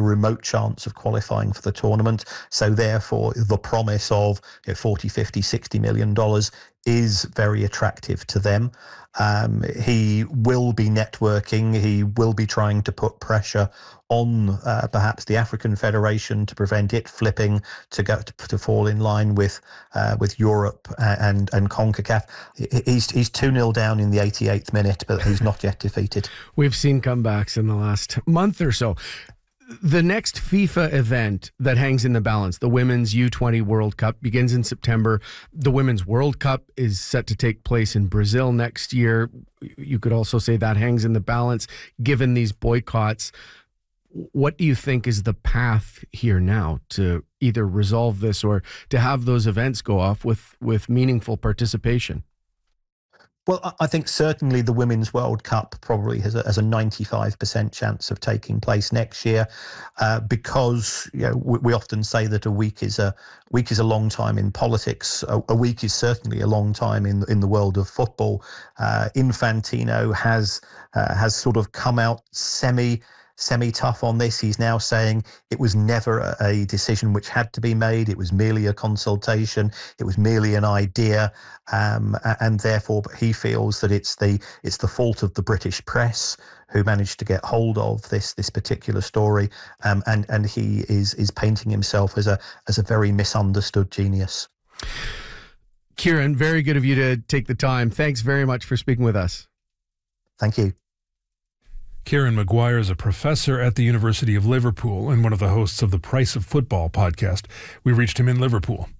remote chance of qualifying for the tournament. So therefore, the promise of 40, 50, $60 million is very attractive to them. He will be networking. He will be trying to put pressure on perhaps the African Federation to prevent it flipping to fall in line with Europe and CONCACAF. He's 2-0 down in the 88th minute, but he's not yet defeated. We've seen comebacks in the last month or so. The next FIFA event that hangs in the balance, the Women's U20 World Cup, begins in September. The Women's World Cup is set to take place in Brazil next year. You could also say that hangs in the balance given these boycotts. What do you think is the path here now to either resolve this or to have those events go off with meaningful participation? Well, I think certainly the Women's World Cup probably has a 95% chance of taking place next year, because we often say that a week is a long time in politics. A week is certainly a long time in the world of football. Infantino has sort of come out semi-tough on this. He's now saying it was never a decision which had to be made. It was merely a consultation. It was merely an idea, and therefore he feels that it's the fault of the British press who managed to get hold of this particular story, and he is painting himself as a very misunderstood genius. Kieran, very good of you to take the time. Thanks very much for speaking with us. Thank you. Kieran Maguire is a professor at the University of Liverpool and one of the hosts of the Price of Football podcast. We reached him in Liverpool.